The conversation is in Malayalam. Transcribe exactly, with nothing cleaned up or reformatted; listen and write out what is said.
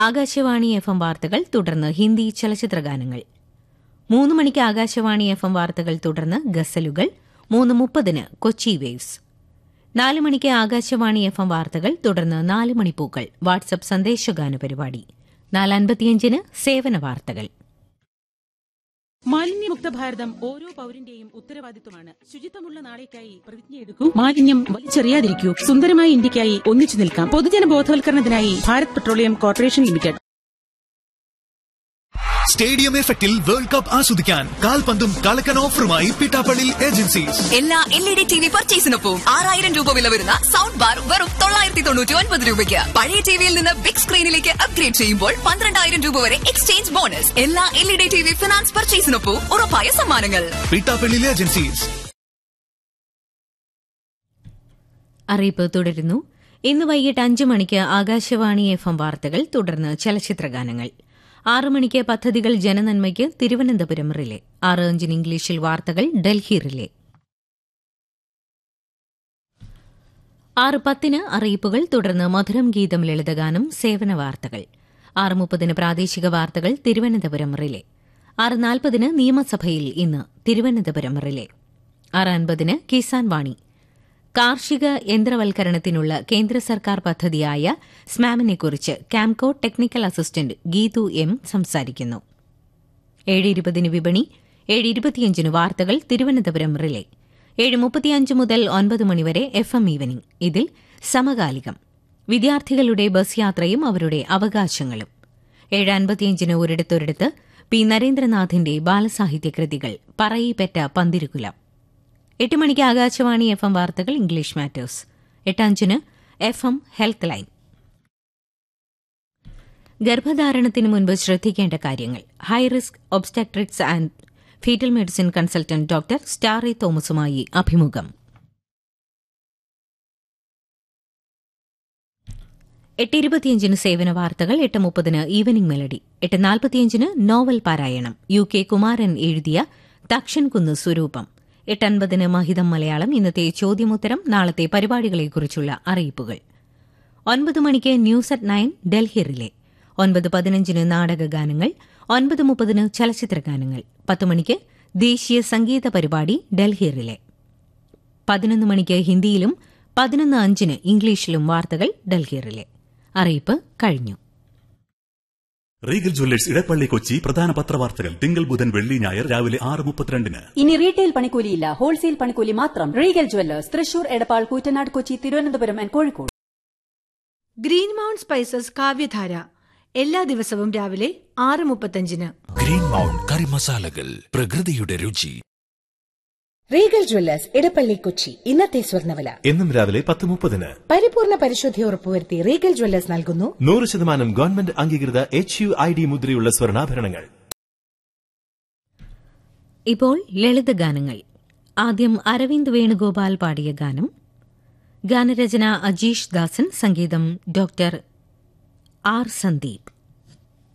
ആകാശവാണി എഫ് എം വാർത്തകൾ തുടർന്ന് ഹിന്ദി ചലച്ചിത്രഗാനങ്ങൾ. മൂന്ന് മണിക്ക് ആകാശവാണി എഫ് എം വാർത്തകൾ തുടർന്ന് ഗസലുകൾ. മൂന്ന് മുപ്പതിന് കൊച്ചി വേവ്സ്. നാല് മണിക്ക് ആകാശവാണി എഫ് എം വാർത്തകൾ തുടർന്ന് നാല് മണിപ്പൂക്കൾ വാട്സ്ആപ്പ് സന്ദേശഗാന പരിപാടി. നാല് അൻപത്തിയഞ്ചിന് സേവന വാർത്തകൾ. മാലിന്യമുക്ത ഭാരതം ഓരോ പൌരന്റെയും ഉത്തരവാദിത്വമാണ്. ശുചിത്വമുള്ള നാളേക്കായി പ്രതിജ്ഞയെടുക്കൂ. മാലിന്യം വലിച്ചെറിയാതിരിക്കൂ. സുന്ദരമായ ഇന്ത്യയ്ക്കായി ഒന്നിച്ചു നിൽക്കാം. പൊതുജന ബോധവൽക്കരണത്തിനായി Bharat petroleum corporation limited. Stadium എഫക്റ്റിൽ വേൾഡ് കപ്പ് ആസ്വദിക്കാൻ കാൽപന്തും കളക്കൻ ഓഫറുമായി പിട്ടാപ്പള്ളി ഏജൻസീസ്. എല്ലാ L E D T V പർച്ചേസിനൊപ്പം ആറായിരം രൂപ വില വരുന്ന സൗണ്ട് ബാർ വെറും തൊള്ളായിരത്തി തൊണ്ണൂറ്റി ഒൻപത് രൂപയ്ക്ക്. പഴയ ടിവിയിൽ നിന്ന് ബിഗ് സ്ക്രീനിലേക്ക് അപ്ഗ്രേഡ് ചെയ്യുമ്പോൾ പന്ത്രണ്ടായിരം രൂപ വരെ എക്സ്ചേഞ്ച് ബോണസ്. എല്ലാ L E D T V finance പർച്ചേസിനൊപ്പം ഉറപ്പായ സമ്മാനങ്ങൾ. പിട്ടാപ്പള്ളി ഏജൻസീസ്. അറിയിപ്പ് തുടരുന്നു. ഇന്ന് വൈകിട്ട് അഞ്ച് മണിക്ക് ആകാശവാണി എഫ് എം വാർത്തകൾ തുടർന്ന് ചലച്ചിത്രഗാനങ്ങൾ. ആറ് മണിക്ക് പദ്ധതികൾ ജനനന്മയ്ക്ക് തിരുവനന്തപുരം റിലേ. ആറ് അഞ്ചിന് ഇംഗ്ലീഷിൽ വാർത്തകൾ ഡൽഹി റിലേ. ആറ് പത്തിന് അറിയിപ്പുകൾ തുടർന്ന് മധുരം ഗീതം ലളിതഗാനം സേവന വാർത്തകൾ. ആറ് മുപ്പതിന് പ്രാദേശിക വാർത്തകൾ തിരുവനന്തപുരം റിലേ. ആറ് നാൽപ്പതിന് നിയമസഭയിൽ ഇന്ന് തിരുവനന്തപുരം റിലേ. ആറ് അൻപതിന് കിസാൻ വാണി. കാർഷിക യന്ത്രവൽക്കരണത്തിനുള്ള കേന്ദ്ര സർക്കാർ പദ്ധതിയായ സ്മാമിനെക്കുറിച്ച് Kamco technical assistant Geethu M സംസാരിക്കുന്നു. ഏഴ് ഇരുപതിന് വിപണി. ഏഴ് ഇരുപത്തിയഞ്ചിന് വാർത്തകൾ തിരുവനന്തപുരം റിലേ. ഏഴ് മുപ്പത്തിയഞ്ച് മുതൽ ഒൻപത് മണിവരെ എഫ് എം ഈവനിംഗ്. ഇതിൽ സമകാലികം, വിദ്യാർത്ഥികളുടെ ബസ് യാത്രയും അവരുടെ അവകാശങ്ങളും. ഏഴ് അൻപത്തിയഞ്ചിന് ഒരിടത്തൊരിടത്ത് പി നരേന്ദ്രനാഥിന്റെ ബാലസാഹിത്യ കൃതികൾ പറയിപ്പെറ്റ പന്തിരുകുലം. എട്ട് മണിക്ക് ആകാശവാണി എഫ് എം വാർത്തകൾ English matters. എട്ടഞ്ചിന് F M health line. ഗർഭധാരണത്തിന് മുൻപ് ശ്രദ്ധിക്കേണ്ട കാര്യങ്ങൾ. High risk obstetrics and fetal medicine consultant doctor Starry തോമസുമായി അഭിമുഖം. എട്ട് ഇരുപത്തിയഞ്ചിന് സേവന വാർത്തകൾ. എട്ട് മുപ്പതിന് ഈവനിംഗ് മെലഡി. എട്ട് നാൽപ്പത്തിയഞ്ചിന് നോവൽ പാരായണം. യു കെ കുമാരൻ എഴുതിയ തക്ഷൻകുന്ന് സ്വരൂപം. എട്ടൻപതിന് മഹിതം മലയാളം. ഇന്നത്തെ ചോദ്യമുത്തരം, നാളത്തെ പരിപാടികളെക്കുറിച്ചുള്ള അറിയിപ്പുകൾ. ഒൻപത് മണിക്ക് news at nine Delhi relay. ഒൻപത് പതിനഞ്ചിന് നാടകഗാനങ്ങൾ. ഒൻപത് മുപ്പതിന് ചലച്ചിത്രഗാനങ്ങൾ. പത്ത് മണിക്ക് ദേശീയ സംഗീത പരിപാടി ഡൽഹി റിലേ. പതിനൊന്ന് മണിക്ക് ഹിന്ദിയിലും പതിനൊന്ന് അഞ്ചിന് ഇംഗ്ലീഷിലും വാർത്തകൾ ഡൽഹി റിലേ. അറിയിപ്പ് കഴിഞ്ഞു. റീഗൽ ജ്വല്ലേഴ്സ് ഇടപ്പള്ളി കൊച്ചി പ്രധാന പത്രവാർത്തകൾ തിങ്കൾ ബുധൻ വെള്ളി ഞായർ രാവിലെ ആറ് മുപ്പത്തിരണ്ടിന്. ഇനി റീറ്റെയിൽ പണിക്കൂലിയില്ല, ഹോൾസെയിൽ പണിക്കൂലി മാത്രം. Regal Jewellers Thrissur, Edappal, Koottanad, Kochi, Thiruvananthapuram and Kozhikode. Green mount spices കാവ്യധാര എല്ലാ ദിവസവും രാവിലെ ആറ് മുപ്പത്തഞ്ചിന്. ഗ്രീൻ മൗണ്ട് കറി മസാലകൾ, പ്രകൃതിയുടെ രുചി. Regal Jewellers Edappally Kochi. ഇന്നത്തെ സ്വർണ്ണവില എന്നും രാവിലെ പത്ത് മുപ്പതിന്. പരിപൂർണ പരിശുദ്ധി ഉറപ്പുവരുത്തി റീഗൽ ജ്വല്ലേഴ്സ് നൽകുന്നു നൂറ് ശതമാനം ഗവൺമെന്റ് അംഗീകൃത എച്ച് യു ഐ ഡി മുദ്രയുള്ള സ്വർണ്ണാഭരണങ്ങൾ. ഇപ്പോൾ ലളിതഗാനങ്ങൾ. ആദ്യം അരവിന്ദ് വേണുഗോപാൽ പാടിയ ഗാനം. ഗാനരചന അജീഷ് ദാസൻ, സംഗീതം ഡോക്ടർ ആർ സന്ദീപ്.